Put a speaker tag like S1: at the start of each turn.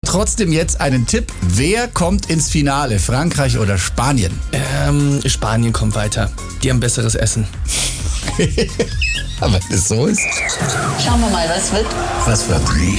S1: trotzdem jetzt einen Tipp. Wer kommt ins Finale? Frankreich oder Spanien?
S2: Spanien kommt weiter. Die haben besseres Essen.
S1: Aber wenn es so ist.
S3: Schauen wir mal, was wird.
S1: Was wird?